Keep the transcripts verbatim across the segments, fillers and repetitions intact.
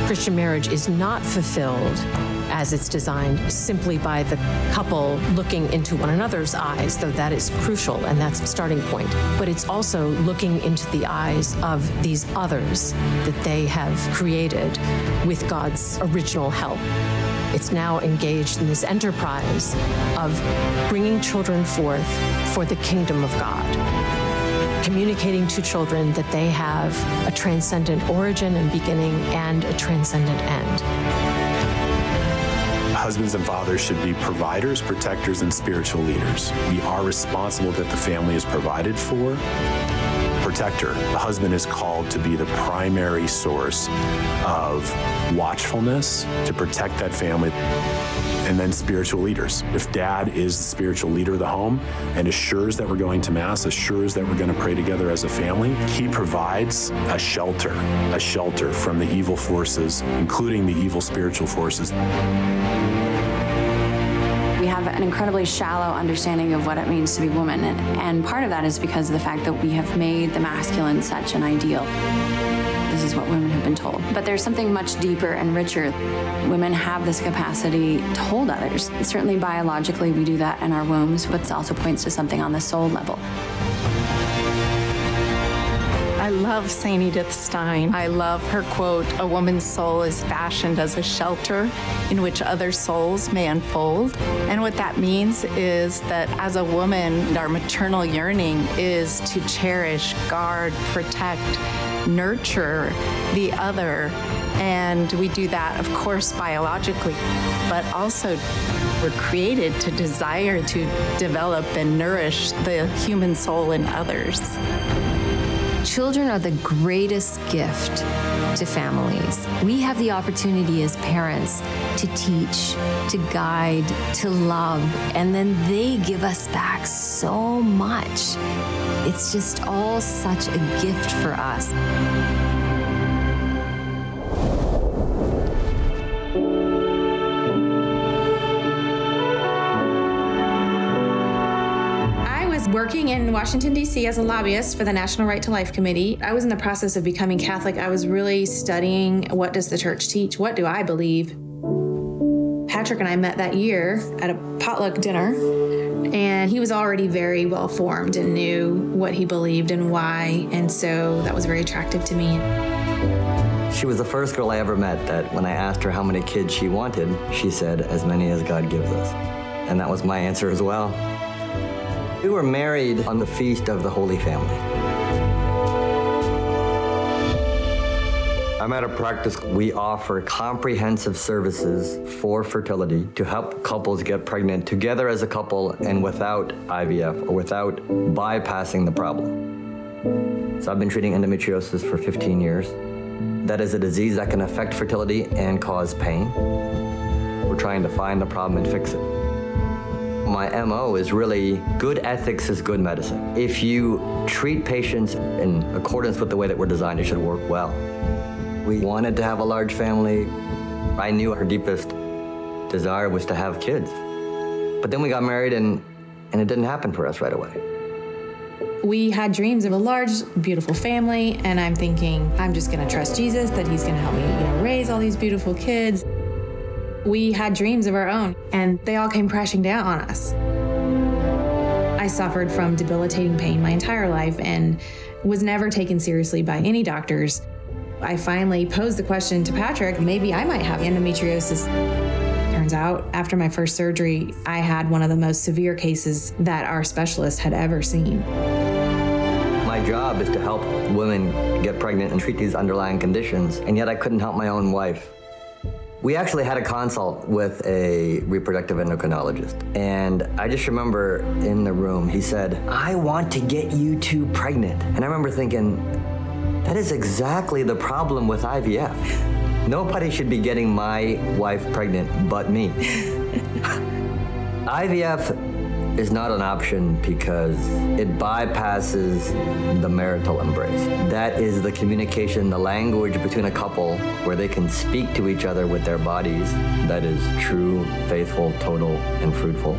Christian marriage is not fulfilled as it's designed simply by the couple looking into one another's eyes, though that is crucial and that's the starting point. But it's also looking into the eyes of these others that they have created with God's original help. It's now engaged in this enterprise of bringing children forth for the kingdom of God, communicating to children that they have a transcendent origin and beginning and a transcendent end. Husbands and fathers should be providers, protectors, and spiritual leaders. We are responsible that the family is provided for. Protector. The husband is called to be the primary source of watchfulness, to protect that family. And then spiritual leaders. If dad is the spiritual leader of the home and assures that we're going to Mass, assures that we're going to pray together as a family, he provides a shelter, a shelter from the evil forces, including the evil spiritual forces. We have an incredibly shallow understanding of what it means to be woman, and, and part of that is because of the fact that we have made the masculine such an ideal. This is what women have been told. But there's something much deeper and richer. Women have this capacity to hold others. Certainly biologically we do that in our wombs, but it also points to something on the soul level. I love Saint Edith Stein. I love her quote, "A woman's soul is fashioned as a shelter in which other souls may unfold." And what that means is that as a woman, our maternal yearning is to cherish, guard, protect, nurture the other. And we do that, of course, biologically, but also we're created to desire to develop and nourish the human soul in others. Children are the greatest gift to families. We have the opportunity as parents to teach, to guide, to love, and then they give us back so much. It's just all such a gift for us. Working in Washington, D C as a lobbyist for the National Right to Life Committee. I was in the process of becoming Catholic. I was really studying, what does the church teach? What do I believe? Patrick and I met that year at a potluck dinner, and he was already very well formed and knew what he believed and why, and so that was very attractive to me. She was the first girl I ever met that when I asked her how many kids she wanted, she said, "As many as God gives us." And that was my answer as well. We were married on the Feast of the Holy Family. I'm at a practice. We offer comprehensive services for fertility to help couples get pregnant together as a couple and without I V F or without bypassing the problem. So I've been treating endometriosis for fifteen years. That is a disease that can affect fertility and cause pain. We're trying to find the problem and fix it. My M O is really good ethics is good medicine. If you treat patients in accordance with the way that we're designed, it should work well. We wanted to have a large family. I knew her deepest desire was to have kids. But then we got married and, and it didn't happen for us right away. We had dreams of a large, beautiful family, and I'm thinking, I'm just gonna trust Jesus, that he's gonna help me, you know, raise all these beautiful kids. We had dreams of our own, and they all came crashing down on us. I suffered from debilitating pain my entire life and was never taken seriously by any doctors. I finally posed the question to Patrick, maybe I might have endometriosis. Turns out, after my first surgery, I had one of the most severe cases that our specialist had ever seen. My job is to help women get pregnant and treat these underlying conditions, and yet I couldn't help my own wife. We actually had a consult with a reproductive endocrinologist, and I just remember in the room, he said, "I want to get you two pregnant." And I remember thinking, that is exactly the problem with I V F. Nobody should be getting my wife pregnant but me. I V F is not an option because it bypasses the marital embrace. That is the communication, the language between a couple where they can speak to each other with their bodies that is true, faithful, total, and fruitful.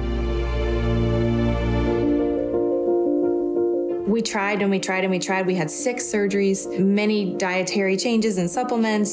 We tried and we tried and we tried. We had six surgeries, many dietary changes and supplements.